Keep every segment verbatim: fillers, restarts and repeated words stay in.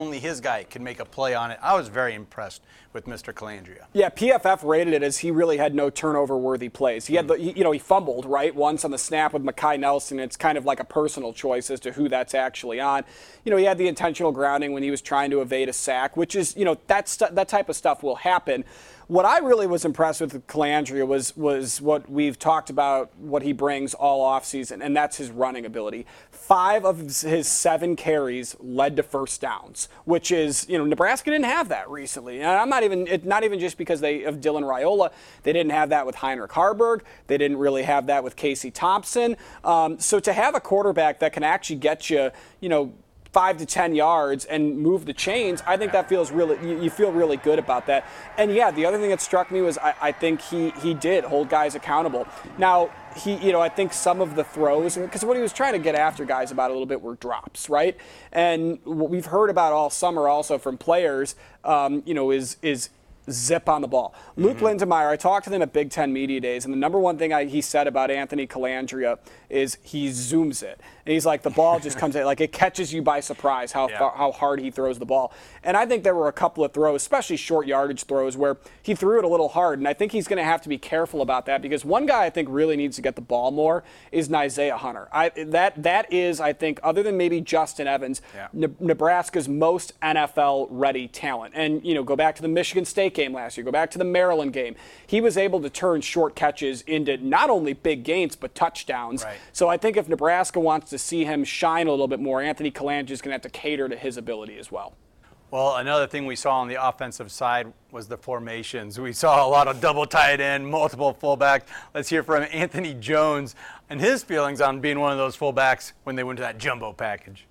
only his guy could make a play on it. I was very impressed with Mister Calandria. Yeah, P F F rated it as he really had no turnover-worthy plays. He had the, you know, he fumbled, right, once on the snap with Makai Nelson. It's kind of like a personal choice as to who that's actually on. You know, he had the intentional grounding when he was trying to evade a sack, which is, you know, that's, that type of stuff will happen. What I really was impressed with Calandria was was what we've talked about, what he brings all offseason, and that's his running ability. Five of his seven carries led to first downs, which is, you know, Nebraska didn't have that recently. And I'm not even, it, not even just because they of Dylan Raiola. They didn't have that with Heinrich Haarberg. They didn't really have that with Casey Thompson. Um, so to have a quarterback that can actually get you, you know, five to ten yards and move the chains, I think that feels really, you, you feel really good about that. And yeah, the other thing that struck me was I, I think he he did hold guys accountable. Now, he, you know, I think some of the throws, because what he was trying to get after guys about a little bit were drops, right? And what we've heard about all summer also from players, um, you know, is is zip on the ball. Mm-hmm. Luke Lindemeyer, I talked to him at Big Ten Media Days, and the number one thing I, he said about Anthony Calandria is he zooms it. And he's like, the ball just comes in, like it catches you by surprise how, yeah. far, how hard he throws the ball. And I think there were a couple of throws, especially short yardage throws, where he threw it a little hard. And I think he's going to have to be careful about that, because one guy I think really needs to get the ball more is Isaiah Hunter. I, that, that is, I think, other than maybe Justin Evans, yeah. ne- Nebraska's most N F L-ready talent. And, you know, go back to the Michigan State game last year, go back to the Maryland game. He was able to turn short catches into not only big gains, but touchdowns. Right. So I think if Nebraska wants to see him shine a little bit more, Anthony Calandria is going to have to cater to his ability as well. Well, another thing we saw on the offensive side was the formations. We saw a lot of double tight end, multiple fullbacks. Let's hear from Anthony Jones and his feelings on being one of those fullbacks when they went to that jumbo package.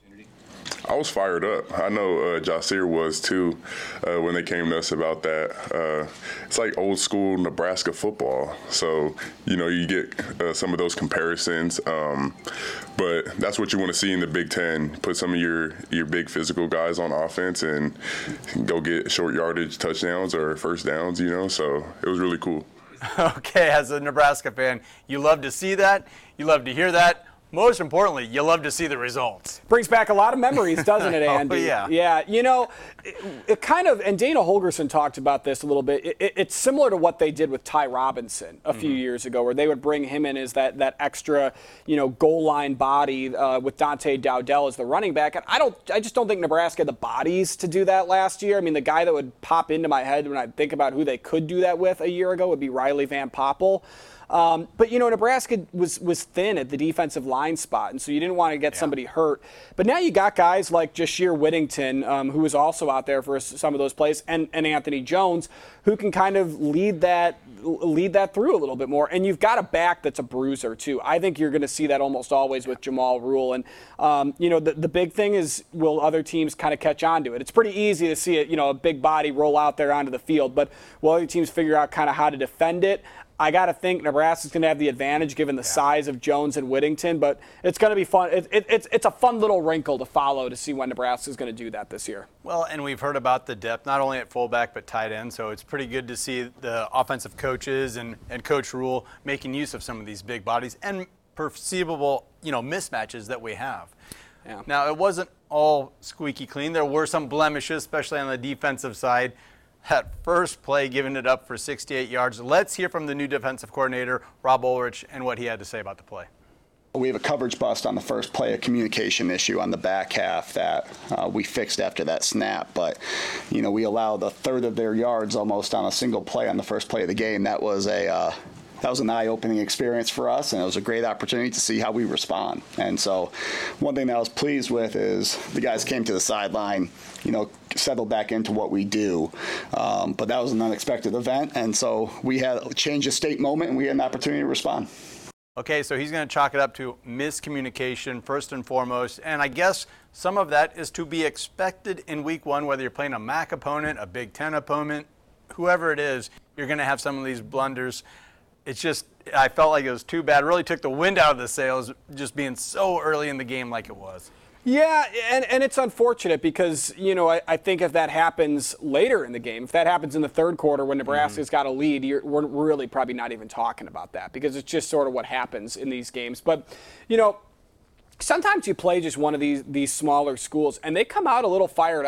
I was fired up. I know uh, Jasir was too uh, when they came to us about that. Uh, it's like old school Nebraska football. So, you know, you get uh, some of those comparisons. Um, but that's what you want to see in the Big Ten. Put some of your, your big physical guys on offense and go get short yardage touchdowns or first downs, you know. So it was really cool. Okay, as a Nebraska fan, you love to see that. You love to hear that. Most importantly, you love to see the results. Brings back a lot of memories, doesn't it, Andy? Oh, yeah. Yeah, you know, it, it kind of, and Dana Holgorsen talked about this a little bit. It, it, it's similar to what they did with Ty Robinson a mm-hmm. few years ago, where they would bring him in as that that extra, you know, goal line body uh, with Dante Dowdell as the running back. And I don't, I just don't think Nebraska had the bodies to do that last year. I mean, the guy that would pop into my head when I think about who they could do that with a year ago would be Riley Van Poppel. Um, but, you know, Nebraska was was thin at the defensive line spot, and so you didn't want to get yeah. somebody hurt. But now you got guys like Jashir Whittington, um, who was also out there for some of those plays, and, and Anthony Jones, who can kind of lead that lead that through a little bit more. And you've got a back that's a bruiser, too. I think you're going to see that almost always with Jamal Rule. And, um, you know, the, the big thing is, will other teams kind of catch on to it? It's pretty easy to see it, you know, a big body roll out there onto the field, but will other teams figure out kind of how to defend it? I got to think Nebraska's going to have the advantage given the yeah. size of Jones and Whittington, but it's going to be fun. It, it, it's it's a fun little wrinkle to follow to see when Nebraska's going to do that this year. Well, and we've heard about the depth, not only at fullback but tight end, so it's pretty good to see the offensive coaches and, and Coach Rule making use of some of these big bodies and perceivable, you know, mismatches that we have. Yeah. Now, it wasn't all squeaky clean. There were some blemishes, especially on the defensive side. That first play, giving it up for sixty-eight yards. Let's hear from the new defensive coordinator, Rob Ulrich, and what he had to say about the play. We have a coverage bust on the first play, a communication issue on the back half that uh, we fixed after that snap. But, you know, we allowed a third of their yards almost on a single play on the first play of the game. That was a uh, that was an eye-opening experience for us, and it was a great opportunity to see how we respond. And so one thing that I was pleased with is the guys came to the sideline, you know, settled back into what we do. Um, but that was an unexpected event, and so we had a change of state moment, and we had an opportunity to respond. Okay, so he's going to chalk it up to miscommunication first and foremost, and I guess some of that is to be expected in week one, whether you're playing a M A C opponent, a Big Ten opponent, whoever it is, you're going to have some of these blunders. It's just, I felt like it was too bad. It really took the wind out of the sails just being so early in the game like it was. Yeah, and, and it's unfortunate because, you know, I, I think if that happens later in the game, if that happens in the third quarter when Nebraska's mm-hmm. got a lead, you're, we're really probably not even talking about that because it's just sort of what happens in these games. But, you know, sometimes you play just one of these, these smaller schools and they come out a little fired up.